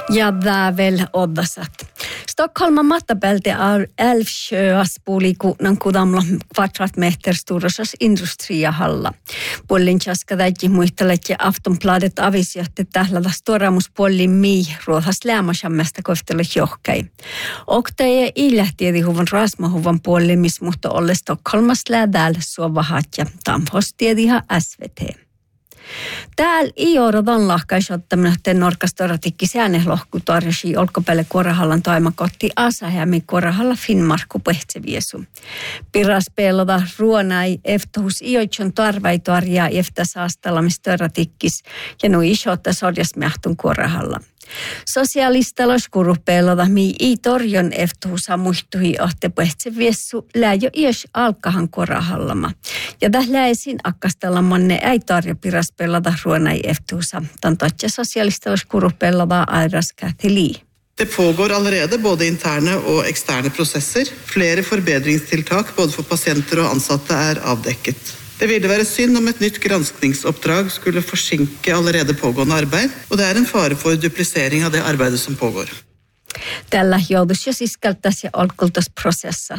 Ja väl oddasat. Stockholman mattapelte är Älvsjöas puolikuunan kudamla kvadratmeter storosas industriahalla. Puolin chaskadaji muistelet ja Aftonbladet avisioitte tählada storamuspuolin ruohas lämmäsämmästä kohtelu johkai. Oktaja illähtiedi huvan rasmahuvan puolimis, mutta olle Stockholmas lädäällä suovahat ja tamhostiedihan SVT. Täällä ei odotan lahkaisottaminen, että norkastoratikki säännehlohku tarjosi olkopäälle Korahallan toimakotti Asahämi Korahalla Finnmarkku Pehtseviesu. Piras pelota ruonai eftohus iotson tarvaitarjaa eftä saastalamistöratikis ja nui isotta sorjasmähtun Korahalla. Sosiaalistalouskuru pelota, mi ei torjon eftohusa muihtui ohte Pehtseviessu läjö ios alkahan Korahallama. Ja täh läisin akkastella monne ei tarjo piras pelota ruonai eftohusa. Tan totja sosiaalistalouskuru pelota airas kähteli. Det pågår allerede både interne og eksterne prosesser. Flere forbedringstiltak både for pasienter og ansatte er avdekket. Det ville være synd om et nytt granskningsoppdrag skulle forsinke allerede pågående arbeid, og det er en fare for duplisering av det arbeidet som pågår. Tällä joudus jo siskaltas ja olkultas prosessan.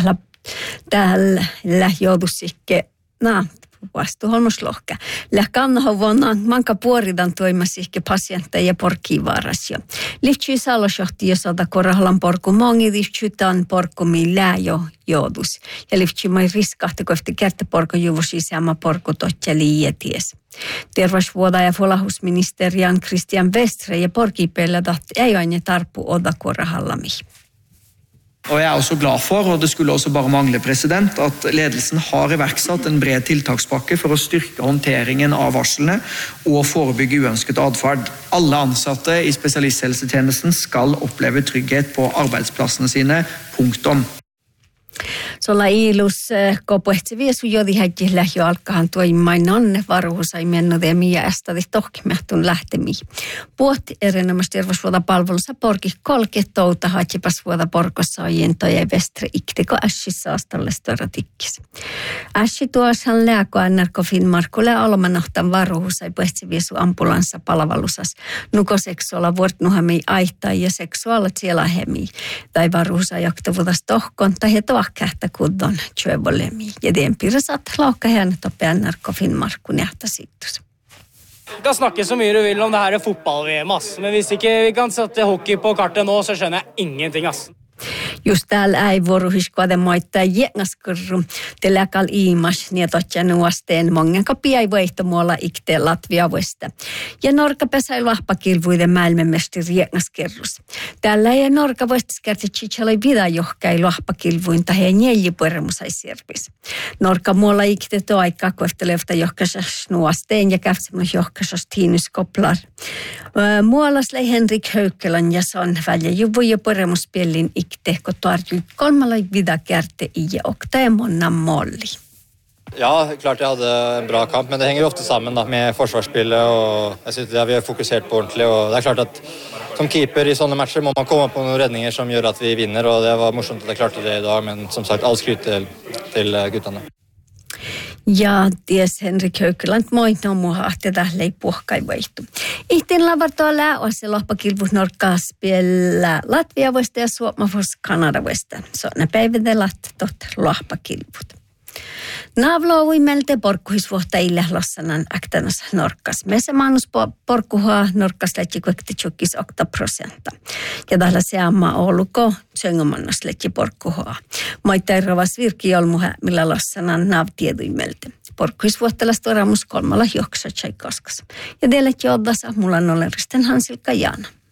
Tällä joudus ikke, vastuholmuslohka. Lähkannahan vuonna manka puoridan toimasikke pasientteja ja porkivaras jo. Lihtsyi salosohti jo sata Korahlan porku mongi lihtsytan porku millää jo joudus. Ja lihtsyi mai riskahti kohti kerta porku juvusi sama porku totja liieties. Terveysvuoda ja folahusministerian Christian Vestre ja porkipelledat ei aina tarpu oda Korahallami. Og jeg er også glad for, og det skulle også bare mangle, president, at ledelsen har iverksatt en bred tiltakspakke for å styrke håndteringen av varslene og forebygge uønsket adferd. Alle ansatte i spesialisthelsetjenesten skal oppleve trygghet på arbeidsplassene sine, punktum. Solla ilus kopuhteviesu jodi häkki lähjö alkahan toimimaan nanne varuhusai mennodeemi ja ästädi tohkimehtun lähtemi. Puotti erinomaisesti terveysvuoda palvelussa porki kolke touta hatsipas vuoda porkossa ojentoja ja vestre ikteko ässissä astalle störatikis. Ässi tuoshan lääko NRK Finnmarkulle olmanahtan varuhusai puhteviesu ambulanssa palvelusas. Nuko seksuaala vuortnuhami aittai ja seksuaalat siellä hemi. Tai varuhusai jaktavuudas tohkon tai kähtä kuddon tjövolemi. Ja den pirsat laukka henne toppe NRK Finnmark kun jähtä sittus. Du kan snakke så mye du vil om det her er fotball-VM, ass. Men hvis ikke vi kan sette hockey på kartet nå, så skjønner jeg ingenting, ass. Just täällä ei vuorohiskoade moittaa jengaskurru. Te läkal iimas nietotja nuosteen mongen kapia ei vaihtomuolla ikte Latvia vuesta. Ja Norka pesäil vahpakilvuiden maailmanmestari jengaskerrus. Täällä ei Norka vuestis kerti chichalai vidajohkai vahpakilvuin tahe neljäpuoremusai sirpis. Norka muolla ikte to aikaa kohtelevta johkasas nuosteen ja käftsemä johkasas tiinuskoplar. Muolas lei Henrik Höykkelän ja son välillä juvuja puoremuspielin ikte tarjui kolmalla vidakärte i oktaemonna molli. Ja, klart jeg hadde en bra kamp, men det henger ofte sammen da, med forsvarsspillet, og jeg synes det vi har fokusert på ordentlig, og det er klart at som keeper i sånne matcher må man komme på noen redninger som gjør at vi vinner, og det var morsomt at jeg klarte det i dag, men som sagt, all skryt til guttene. Ja ties Henrik Höykkelän moitno mua ahte lei puhkai vaihtu. Ihten lavartoa lääoase lohpakilvus Norkkaa spiellä Latvia vuesta ja Suomavus Kanada vuesta. So ne päivätelat tot lohpakilvut. Naavloui melte porkkuhisvuotta ille lossanan aktanas Norkkas. Mese manus porkkuhaa Norkkas lätsi kuekti tjukkis 8%. Ja tällä seamma ouluko söngömannas lätsi porkkuhaa. Moittai rovas virki olmuha, millä lossanan naavtiedui melte. Porkkuhisvuottalas toramus kolmalla johksa tsaikoskas. Ja teille joddasa mulla noleristen Hansilka Jaana.